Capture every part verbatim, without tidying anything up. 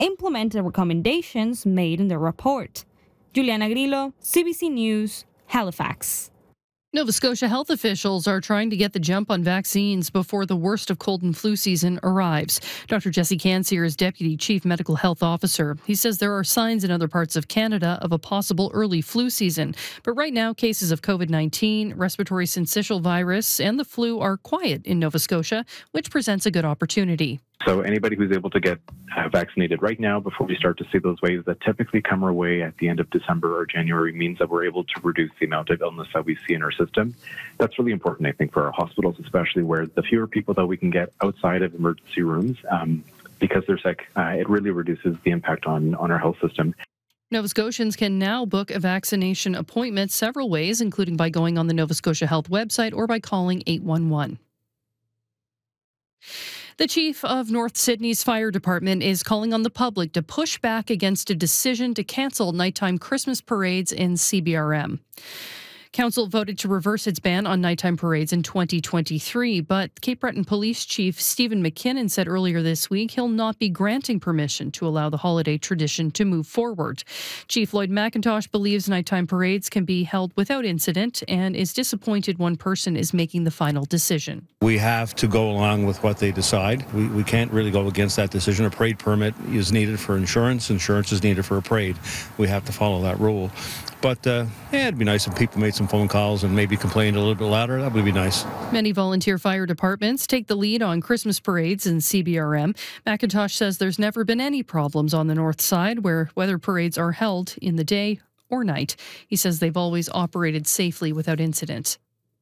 implement the recommendations made in the report. Juliana Grillo, C B C News, Halifax. Nova Scotia health officials are trying to get the jump on vaccines before the worst of cold and flu season arrives. Doctor Jesse Cansier is Deputy Chief Medical Health Officer. He says there are signs in other parts of Canada of a possible early flu season. But right now, cases of COVID nineteen, respiratory syncytial virus, and the flu are quiet in Nova Scotia, which presents a good opportunity. So anybody who's able to get uh, vaccinated right now before we start to see those waves that typically come our way at the end of December or January means that we're able to reduce the amount of illness that we see in our system. That's really important, I think, for our hospitals, especially where the fewer people that we can get outside of emergency rooms um, because they're sick, uh, it really reduces the impact on, on our health system. Nova Scotians can now book a vaccination appointment several ways, including by going on the Nova Scotia Health website or by calling eight one one. The chief of North Sydney's fire department is calling on the public to push back against a decision to cancel nighttime Christmas parades in C B R M. Council voted to reverse its ban on nighttime parades in twenty twenty-three, but Cape Breton Police Chief Stephen McKinnon said earlier this week he'll not be granting permission to allow the holiday tradition to move forward. Chief Lloyd McIntosh believes nighttime parades can be held without incident and is disappointed one person is making the final decision. We have to go along with what they decide. We, we can't really go against that decision. A parade permit is needed for insurance. Insurance is needed for a parade. We have to follow that rule. But uh, yeah, it'd be nice if people made some phone calls and maybe complained a little bit louder. That would be nice. Many volunteer fire departments take the lead on Christmas parades in C B R M. McIntosh says there's never been any problems on the north side where weather parades are held in the day or night. He says they've always operated safely without incident.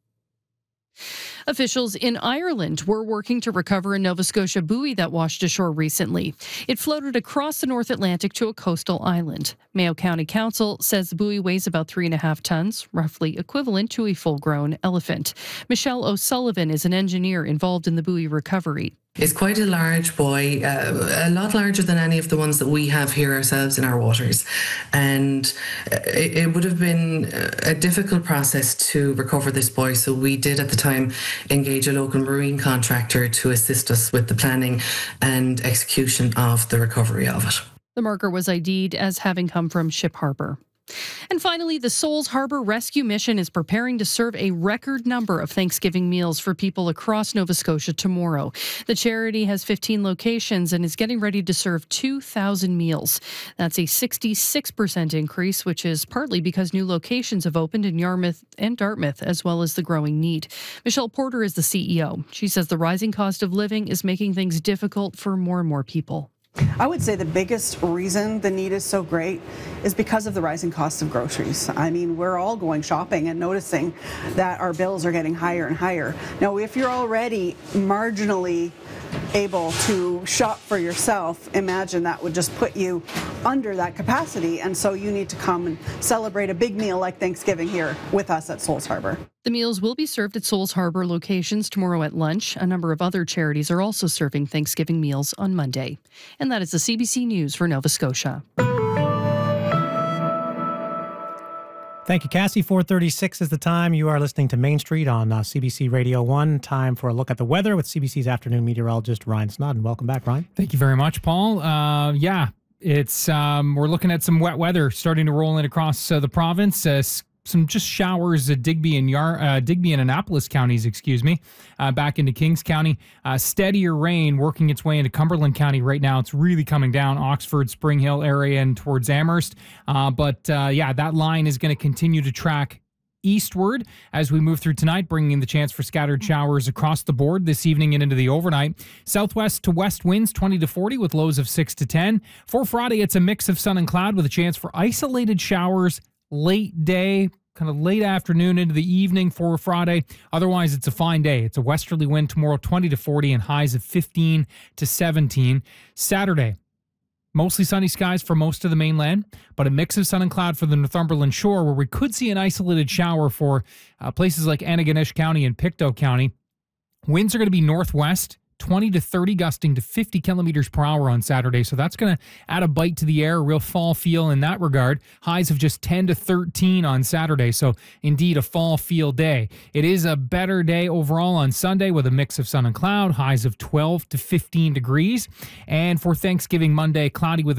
Officials in Ireland were working to recover a Nova Scotia buoy that washed ashore recently. It floated across the North Atlantic to a coastal island. Mayo County Council says the buoy weighs about three and a half tons, roughly equivalent to a full-grown elephant. Michelle O'Sullivan is an engineer involved in the buoy recovery. It's quite a large buoy, uh, a lot larger than any of the ones that we have here ourselves in our waters. And it, it would have been a difficult process to recover this buoy. So we did at the time engage a local marine contractor to assist us with the planning and execution of the recovery of it. The marker was I D'd as having come from Ship Harbour. And finally, the Souls Harbor Rescue Mission is preparing to serve a record number of Thanksgiving meals for people across Nova Scotia tomorrow. The charity has fifteen locations and is getting ready to serve two thousand meals. That's a sixty-six percent increase, which is partly because new locations have opened in Yarmouth and Dartmouth, as well as the growing need. Michelle Porter is the C E O. She says the rising cost of living is making things difficult for more and more people. I would say the biggest reason the need is so great is because of the rising cost of groceries. I mean, we're all going shopping and noticing that our bills are getting higher and higher. Now, if you're already marginally able to shop for yourself, imagine that would just put you under that capacity. And so you need to come and celebrate a big meal like Thanksgiving here with us at Souls Harbor. The meals will be served at Souls Harbor locations tomorrow at lunch. A number of other charities are also serving Thanksgiving meals on Monday. And that is the C B C News for Nova Scotia. Thank you, Cassie. four thirty-six is the time. You are listening to Main Street on uh, C B C Radio one. Time for a look at the weather with C B C's afternoon meteorologist Ryan Snodden. Welcome back, Ryan. Thank you very much, Paul. Uh, yeah, it's um, we're looking at some wet weather starting to roll in across uh, the province. Uh, Some just showers at Digby and Yar, uh, Digby and Annapolis counties, excuse me, uh, back into Kings County. Uh, steadier rain working its way into Cumberland County right now. It's really coming down Oxford, Spring Hill area and towards Amherst. Uh, but uh, yeah, that line is going to continue to track eastward as we move through tonight, bringing the chance for scattered showers across the board this evening and into the overnight. Southwest to west winds twenty to forty with lows of six to ten. For Friday, it's a mix of sun and cloud with a chance for isolated showers late day, kind of late afternoon into the evening for Friday. Otherwise, it's a fine day. It's a westerly wind tomorrow, twenty to forty, and highs of fifteen to seventeen. Saturday, mostly sunny skies for most of the mainland, but a mix of sun and cloud for the Northumberland shore, where we could see an isolated shower for uh, places like Antigonish County and Pictou County. Winds are going to be northwest twenty to thirty, gusting to fifty kilometers per hour on Saturday. So that's going to add a bite to the air, a real fall feel in that regard. Highs of just ten to thirteen on Saturday. So indeed a fall feel day. It is a better day overall on Sunday with a mix of sun and cloud, highs of twelve to fifteen degrees. And for Thanksgiving Monday, cloudy with